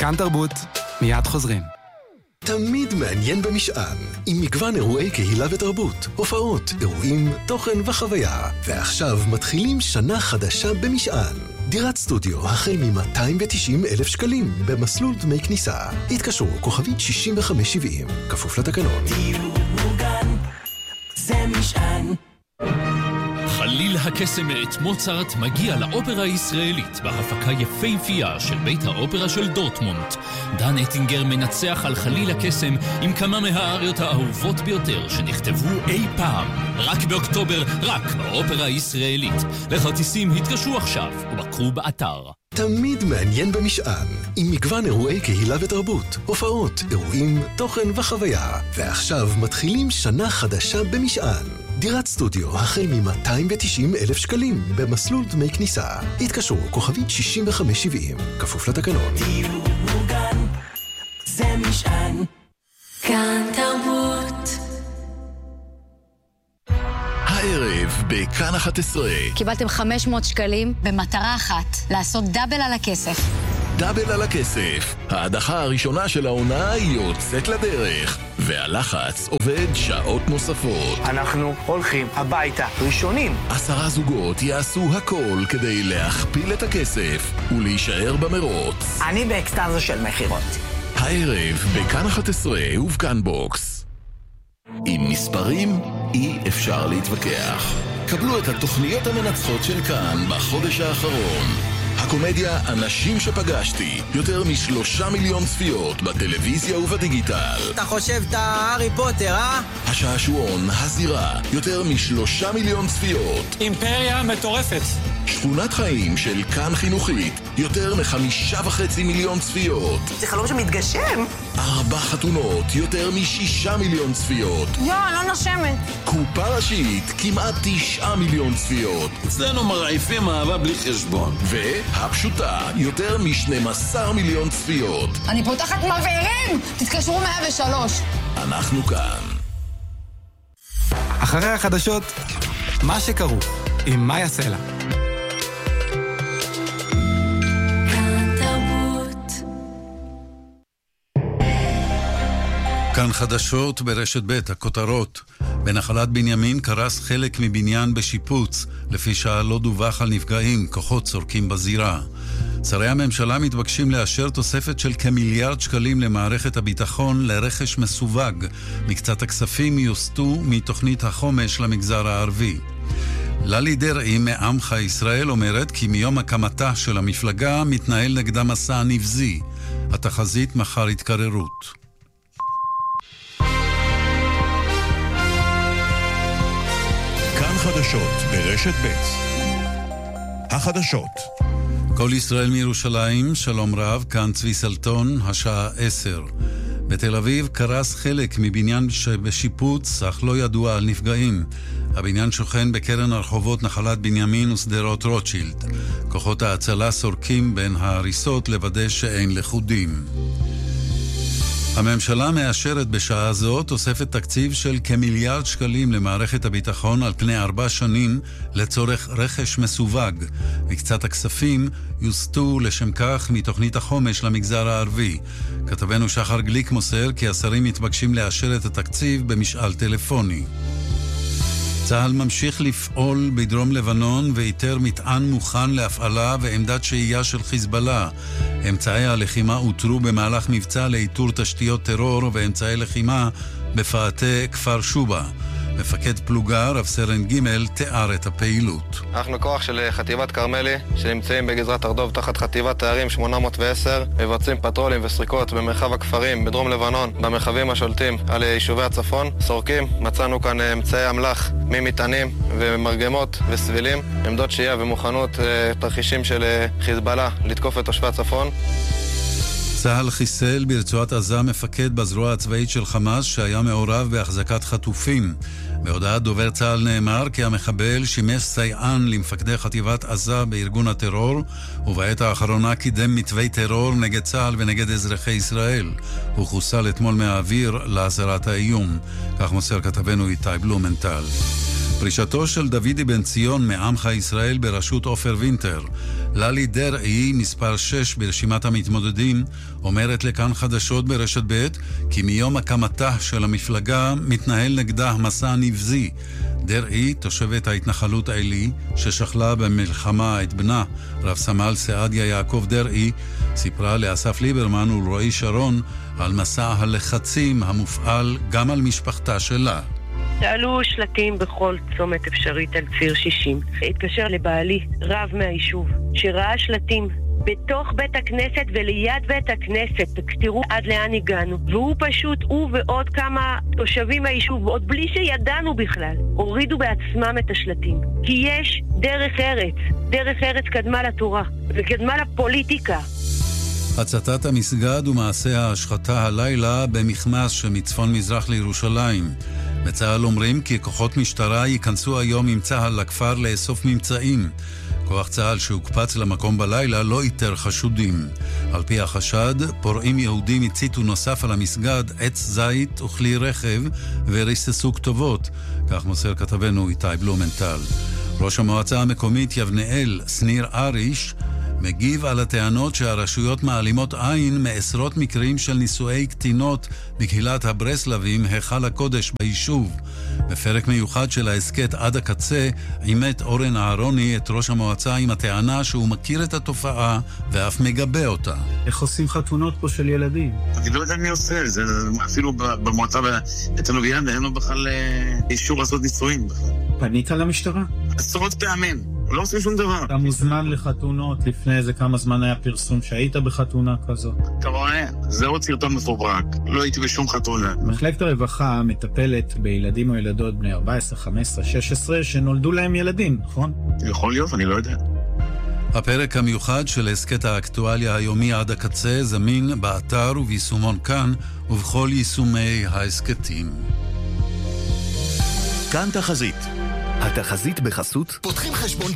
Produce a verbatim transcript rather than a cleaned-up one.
כאן תרבות, מיד חוזרים. תמיד מעניין במשען, עם מגוון אירועי קהילה ותרבות, הופעות, אירועים, תוכן וחוויה. ועכשיו מתחילים שנה חדשה במשען. דירת סטודיו החל מ-מאתיים ותשעים אלף שקלים במסלול דמי כניסה. התקשרו כוכבית שישים וחמש שבעים, כפוף לתקנון. דיור מוגן, זה משען. חליל הקסם מאת מוצרט מגיע לאופרה הישראלית בהפקה יפהפייה של בית האופרה של דורטמונד. דן אטינגר מנצח על חליל הקסם עם כמה מהאריות האהובות ביותר שנכתבו אי פעם. רק באוקטובר, רק באופרה הישראלית. לכרטיסים התקשרו עכשיו ובקרו באתר. תמיד מעניין במשען, עם מגוון אירועי קהילה ותרבות, הופעות, אירועים, תוכן וחוויה. ועכשיו מתחילים שנה חדשה במשען. דירת סטודיו החל מ-מאתיים ותשעים אלף שקלים במסלול דמי כניסה. התקשרו כוכבית שישים וחמש שבעים, כפוף לתקנון. דיור מוגן, זה משען. כאן תרבות. הערב בכאן אחת עשרה. קיבלתם חמש מאות שקלים במטרה אחת, לעשות דאבל על הכסף. דאבל על הכסף. ההדחה הראשונה של העונה יוצאת לדרך, והלחץ עובד שעות נוספות. אנחנו הולכים הביתה ראשונים. עשרה זוגות יעשו הכל כדי להכפיל את הכסף ולהישאר במרוץ. אני באקסטאזה של מחירות. הערב בכאן אחת עשרה ובכאן בוקס. עם מספרים אי אפשר להתווכח. קבלו את התוכניות המנצחות של כאן בחודש האחרון. הקומדיה אנשים שפגשתי, יותר משלושה מיליון צפיות בטלוויזיה ובדיגיטל. אתה חושב אתה הארי פוטר, אה? השעשועון הזירה, יותר משלושה מיליון צפיות. אימפריה מטורפת. שכונת חיים של כאן חינוכית, יותר מחמישה וחצי מיליון צפיות. זה חלום שמתגשם. ארבע חתונות, יותר משישה מיליון צפיות. יו, לא נושמת. קופה ראשית, כמעט תשעה מיליון צפיות. אצלנו מרעיפים אהבה בלי חשבון. והפשוטה, יותר מ-שנים עשר מיליון צפיות. אני פותחת מבעירים! תתקשרו מאה ושלוש. אנחנו כאן. אחרי החדשות, מה שקרו, עם מאיה סלע. כאן חדשות ברשת ב' הכותרות. בנחלת בנימין קרס חלק מבניין בשיפוץ, לפי שעה לא דווח על נפגעים, כוחות צורקים בזירה. שרי הממשלה מתבקשים לאשר תוספת של כמיליארד שקלים למערכת הביטחון לרכש מסווג. מקצת הכספים יוסטו מתוכנית החומש למגזר הערבי. ללי דרעי מעמך ישראל אומרת כי מיום הקמתה של המפלגה מתנהל נגדה מסע נבזי. התחזית מחר התקררות. כאן חדשות ברשת ב' החדשות. כל ישראל מירושלים, שלום רב, כאן צבי סלטון, השעה עשר. בתל אביב קרס חלק מבניין שבשיפוץ, אך לא ידוע על נפגעים. הבניין שוכן בקרן הרחובות נחלת בנימין וסדרות רוטשילד. כוחות ההצלה סורקים בין ההריסות לוודא שאין לכודים. הממשלה מאשרת בשעה זו תוספת תקציב של כמיליארד שקלים למערכת הביטחון על פני ארבע שנים לצורך רכש מסווג. מקצת הכספים יוסטו לשם כך מתוכנית החומש למגזר הערבי. כתבנו שחר גליק מוסר כי השרים מתבקשים לאשר את התקציב במשאל טלפוני. צה"ל ממשיך לפעול בדרום לבנון ואיתר מטען מוכן להפעלה ועמדת שהייה של חיזבאללה. אמצעי הלחימה הותרו במהלך מבצע לאיתור תשתיות טרור ואמצעי לחימה בפאתי כפר שובה. מפקד פלוגה, רב סרן ג' תיאר את הפעילות. אנחנו כוח של חטיבת קרמלי, שנמצאים בגזרת ארדוב תחת חטיבת תארים שמונה מאות ועשר, מבצעים פטרולים וסריקות במרחב הכפרים בדרום לבנון, במרחבים השולטים על יישובי הצפון. סורקים, מצאנו כאן אמצעי אמל"ח ממטענים ומרגמות וסבילים, עמדות שהייה ומוכנות תרחישים של חיזבאללה לתקוף את תושבי הצפון. צה"ל חיסל ברצועת עזה מפקד בזרוע הצבאית של חמאס שהיה מעורב בהחזקת חטופים. בהודעת דובר צה"ל נאמר כי המחבל שימש סייען למפקדי חטיבת עזה בארגון הטרור, ובעת האחרונה קידם מתווי טרור נגד צה"ל ונגד אזרחי ישראל. הוא חוסל אתמול מהאוויר להסרת האיום. כך מוסר כתבנו איתי בלומנטל. פרישתו של דוידי בן ציון מעמך ישראל בראשות עופר וינטר. ללי דרעי, מספר שש ברשימת המתמודדים, אומרת לכאן חדשות ברשת ב' כי מיום הקמתה של המפלגה מתנהל נגדה מסע נבזי. דרעי, תושבת ההתנחלות עלי, ששכלה במלחמה את בנה, רב סמל סעדיה יעקב דרעי, סיפרה לאסף ליברמן ולרועי שרון על מסע הלחצים המופעל גם על משפחתה שלה. תעלו שלטים בכל צומת אפשרית על ציר שישים. התקשר לבעלי, רב מהיישוב, שראה שלטים בתוך בית הכנסת וליד בית הכנסת. תראו עד לאן הגענו. והוא פשוט, הוא ועוד כמה תושבים מהיישוב, עוד בלי שידענו בכלל, הורידו בעצמם את השלטים. כי יש דרך ארץ. דרך ארץ קדמה לתורה וקדמה לפוליטיקה. הצתת המסגד ומעשה ההשחתה הלילה במחמס שמצפון מזרח לירושלים. בצה"ל אומרים כי כוחות משטרה ייכנסו היום עם צה"ל לכפר לאסוף ממצאים. כוח צה"ל שהוקפץ למקום בלילה לא איתר חשודים. על פי החשד, פורעים יהודים הציתו נוסף על המסגד עץ זית וכלי רכב וריססו כתובות. כך מוסר כתבנו איתי בלומנטל. ראש המועצה המקומית יבנאל, סניר אריש, מגיב על הטענות שהרשויות מעלימות עין מעשרות מקרים של נישואי קטינות בקהילת הברסלבים, היכל הקודש ביישוב. בפרק מיוחד של העסקת עד הקצה, עימת אורן אהרוני את ראש המועצה עם הטענה שהוא מכיר את התופעה ואף מגבה אותה. איך עושים חתונות פה של ילדים? אני לא יודע מי עושה, זה אפילו במועצה אצלנו ביד, אין לו בכלל אישור לעשות נישואים בכלל. פנית למשטרה? עשרות פעמים. לא עושים שום דבר. אתה מוזמן לחתונות, לפני איזה כמה זמן היה פרסום שהיית בחתונה כזאת. אתה רואה, זה עוד סרטון מפוברק. לא הייתי בשום חתונה. מחלקת הרווחה מטפלת בילדים או ילדות בני ארבע עשרה, חמש עשרה, שש עשרה שנולדו להם ילדים, נכון? יכול להיות, אני לא יודע. הפרק המיוחד של עסקת האקטואליה היומי עד הקצה זמין באתר וביישומון כאן ובכל יישומי העסקתים. כאן תחזית. התחזית בחסות פותחים חשבון